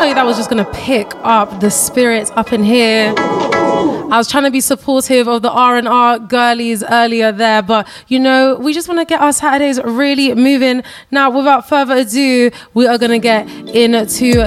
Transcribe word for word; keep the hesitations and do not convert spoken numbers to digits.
tell you that was just going to pick up the spirits up in here. I was trying to be supportive of the R and R girlies earlier there, but you know, we just want to get our Saturdays really moving. Now, without further ado, we are going to get into